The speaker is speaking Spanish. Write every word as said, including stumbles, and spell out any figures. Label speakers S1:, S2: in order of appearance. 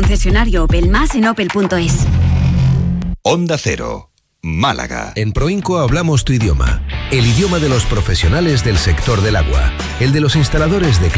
S1: Concesionario Opel. Más en opel punto es.
S2: Onda Cero, Málaga.
S3: En Proinco hablamos tu idioma, el idioma de los profesionales del sector del agua, el de los instaladores de